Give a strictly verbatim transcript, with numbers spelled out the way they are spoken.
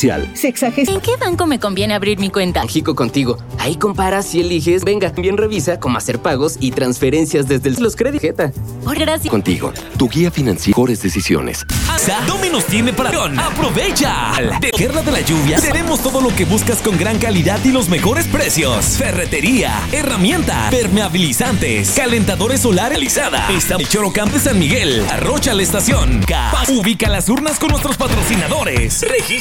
especial. Sexagésimo. ¿En qué banco me conviene abrir mi cuenta? Jico Contigo. Ahí comparas y eliges. Venga, bien revisa cómo hacer pagos y transferencias desde el... los créditos. Por gracias. Contigo, tu guía financiera, mejores decisiones. Domino's tiene para... ¡Aprovecha! De Guerra de la Lluvia tenemos todo lo que buscas con gran calidad y los mejores precios. Ferretería, herramientas, permeabilizantes, calentadores solar realizada. Está el Chorocamp de San Miguel. Arrocha la estación. K. Ubica las urnas con nuestros patrocinadores. Registro